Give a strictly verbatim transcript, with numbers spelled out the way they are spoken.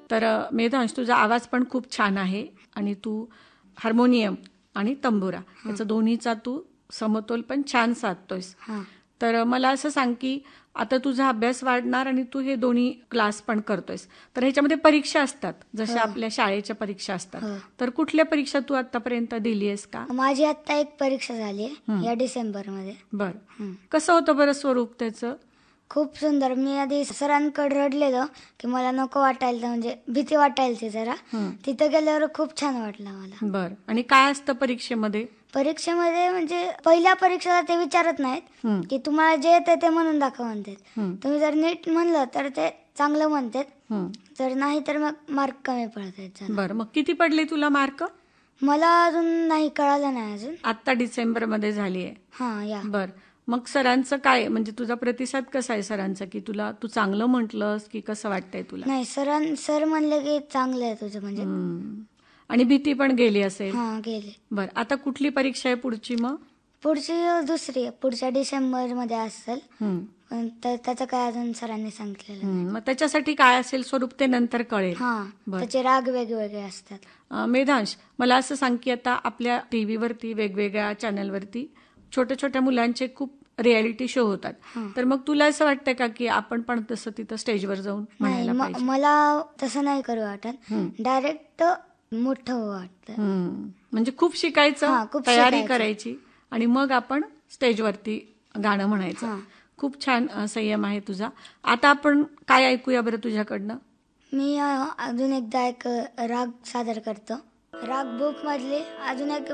तर अ, मेधांश, तुझा आवाज पण खूप छान आहे आणि तू हार्मोनियम आणि तंबुरा याचा दोन्हीचा तू समतोल पण छान साधतोयस. हां तर मला असं सांग की आता तुझा अभ्यास वाढणार आणि तू हे दोन्ही क्लास पण करतोयस, तर ह्याच्यामध्ये परीक्षा असतात जशा हो. आपल्या शाळेच्या परीक्षा असतात. हो. तर कुठल्या परीक्षा तू आतापर्यंत दिली आहेस का? माझी आता एक परीक्षा झाली आहे या डिसेंबरमध्ये. बर, हं. कसं होतं बरं स्वरूप त्याचं? खूप सुंदर. मी आधी सरांकडे रडलेलो की मला नको वाटायला, म्हणजे भीती वाटायला जरा. हं. तिथं गेल्यावर खूप छान वाटलं मला. बर, आणि काय असतं परीक्षेमध्ये? परीक्षेमध्ये म्हणजे पहिल्या परीक्षेला ते विचारत नाहीत हं. की तुम्हाला जे येते ते म्हणून दाखव म्हणतात. हं. तुम्ही जर नीट म्हणलं तर ते चांगलं म्हणतात, हं. जर नाही तर मग मार्क कमी पडतात. बर, मग किती पडले तुला मार्क? मला अजून नाही कळालं नाही अजून. आता डिसेंबर मध्ये झाली आहे. हां या बर, मग सरांचं काय, म्हणजे तुझा प्रतिसाद कसा आहे सरांचा, की तुला तू चांगलं म्हटलंस की कसं वाटतंय तुला? नाही, सरां सर म्हणले की चांगलं आहे तुझं, म्हणजे हम्म. आणि भीती पण गेली असेल. हां गेले. बर, आता कुठली परीक्षा आहे पुढची मग? पुढची दुसरी आहे, पुढच्या डिसेंबर मध्ये असेल. हम्म. पण त्या- त्याचं काय अजून सरांनी सांगितलेलं नाही. हम्म. मग त्याच्यासाठी काय असेल स्वरूप ते नंतर कळेल. हां बरं. त्याचे राग वेगवेगळे असतात. अं, मेधांश, मला असं सांग की आता आपल्या टीव्हीवरती वेगवेगळ्या चॅनलवरती छोट्या छोट्या मुलांचे खूप रियालिटी शो होतात. हां. तर मग तुला असं वाटतं का की आपण पण तसं तिथं स्टेजवर जाऊन नाही, म्हणायला म- पाहिजे? मला तसं नाही करू वाटत. हम्म. डायरेक्ट मोठं हो वाटतं. हम्म. म्हणजे खूप शिकायचं, हां, खूप तयारी शिकायचं. करायची आणि मग आपण स्टेजवरती गाणं म्हणायचं. हां. खूप छान अ, संयम आहे तुझा. आता आपण काय ऐकूया बरं तुझ्याकडनं? मी अ, अजून एकदा एक अ, राग सादर करतो. राग बुक मधली अजून एक